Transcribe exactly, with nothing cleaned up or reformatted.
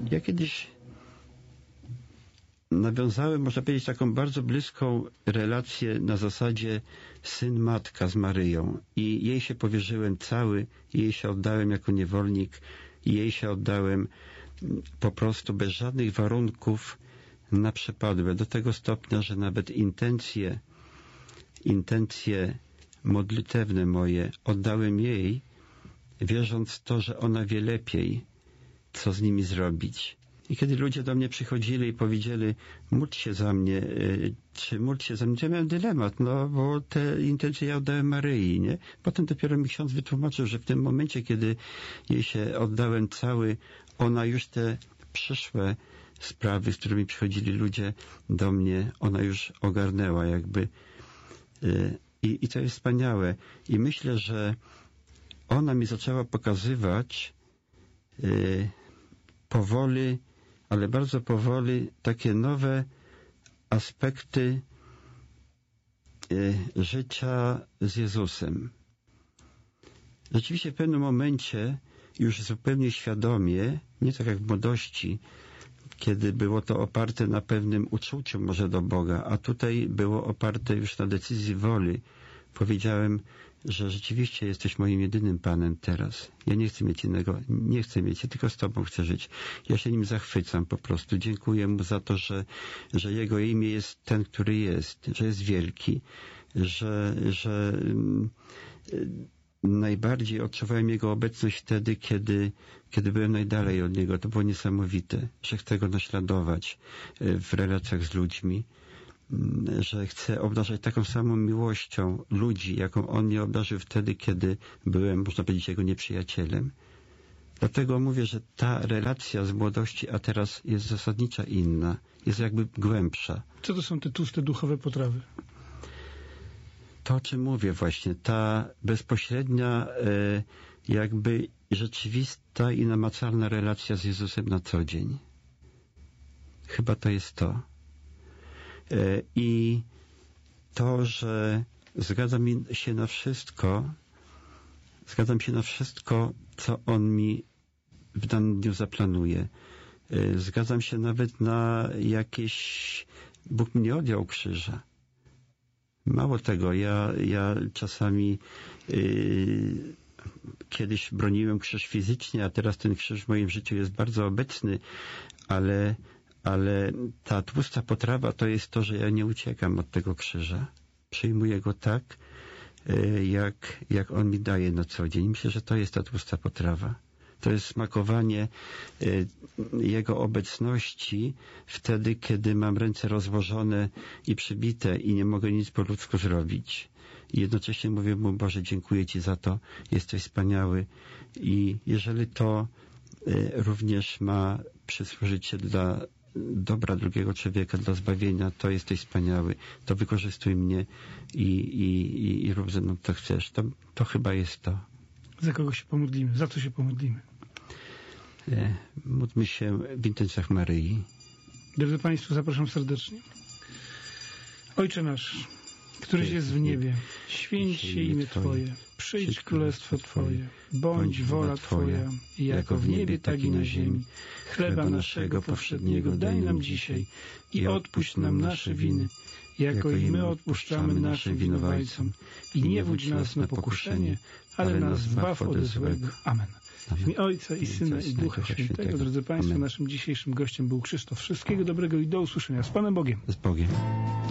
Ja kiedyś nawiązałem, można powiedzieć, taką bardzo bliską relację na zasadzie syn-matka z Maryją i jej się powierzyłem cały, jej się oddałem jako niewolnik i jej się oddałem po prostu bez żadnych warunków na przepadłe, do tego stopnia, że nawet intencje intencje modlitewne moje oddałem jej, wierząc w to, że ona wie lepiej, co z nimi zrobić. I kiedy ludzie do mnie przychodzili i powiedzieli, módl się za mnie, czy módl się za mnie, ja miałem dylemat, no bo te intencje ja oddałem Maryi, nie? Potem dopiero mi ksiądz wytłumaczył, że w tym momencie, kiedy jej się oddałem cały, ona już te przyszłe sprawy, z którymi przychodzili ludzie do mnie, ona już ogarnęła jakby. I, i to jest wspaniałe. I myślę, że ona mi zaczęła pokazywać yy, powoli, ale bardzo powoli takie nowe aspekty y, życia z Jezusem. Rzeczywiście w pewnym momencie już zupełnie świadomie, nie tak jak w młodości, kiedy było to oparte na pewnym uczuciu może do Boga, a tutaj było oparte już na decyzji woli. Powiedziałem, że rzeczywiście jesteś moim jedynym Panem teraz. Ja nie chcę mieć innego, nie chcę mieć, ja tylko z Tobą chcę żyć. Ja się nim zachwycam po prostu. Dziękuję Mu za to, że, że Jego imię jest ten, który jest, że jest wielki, że, że yy, najbardziej odczuwałem Jego obecność wtedy, kiedy, kiedy byłem najdalej od Niego. To było niesamowite, że chcę Go naśladować w relacjach z ludźmi, że chcę obdarzać taką samą miłością ludzi, jaką On mnie obdarzył wtedy, kiedy byłem, można powiedzieć, Jego nieprzyjacielem. Dlatego mówię, że ta relacja z młodości, a teraz jest zasadnicza inna, jest jakby głębsza. Co to są te tłuste duchowe potrawy? To, o czym mówię właśnie, ta bezpośrednia, e, jakby rzeczywista i namacalna relacja z Jezusem na co dzień. Chyba to jest to. E, I to, że zgadzam się na wszystko, zgadzam się na wszystko, co On mi w danym dniu zaplanuje. E, zgadzam się nawet na jakieś... Bóg mi nie odjął krzyża. Mało tego, ja, ja czasami yy, kiedyś broniłem krzyż fizycznie, a teraz ten krzyż w moim życiu jest bardzo obecny, ale, ale ta tłusta potrawa to jest to, że ja nie uciekam od tego krzyża. Przyjmuję go tak, yy, jak, jak on mi daje na co dzień. Myślę, że to jest ta tłusta potrawa. To jest smakowanie y, Jego obecności wtedy, kiedy mam ręce rozłożone i przybite i nie mogę nic po ludzku zrobić. I jednocześnie mówię Mu, Boże, dziękuję Ci za to, jesteś wspaniały. I jeżeli to y, również ma przysłużyć się dla dobra drugiego człowieka, dla zbawienia, to jesteś wspaniały. To wykorzystuj mnie i, i, i, i rób ze mną co chcesz. To, to chyba jest to. Za kogo się pomodlimy? Za co się pomodlimy? E, módlmy się w intencjach Maryi. Drodzy Państwo, zapraszam serdecznie. Ojcze nasz, któryś jest w niebie, święć się imię Twoje, przyjdź królestwo Twoje, bądź wola Twoja, jako w niebie, tak i na ziemi. Chleba naszego powszedniego daj nam dzisiaj i odpuść nam nasze winy, jako i my odpuszczamy naszym winowajcom. I nie wódź nas na pokuszenie, ale nas zbaw ode złego. Amen. W imię Ojca i Syna i Ducha Świętego. Drodzy Państwo, naszym dzisiejszym gościem był Krzysztof. Wszystkiego dobrego i do usłyszenia. Z Panem Bogiem. Z Bogiem.